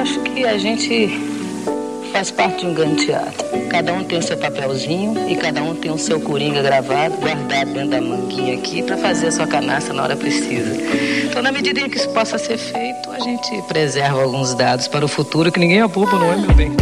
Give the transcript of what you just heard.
acho que a gente faz parte de um grande teatro. Cada um tem o seu papelzinho e cada um tem o seu coringa gravado, guardado dentro da manguinha aqui para fazer a sua canastra na hora precisa. Então, na medida em que isso possa ser feito, a gente preserva alguns dados para o futuro que ninguém apoupa, não é, meu bem?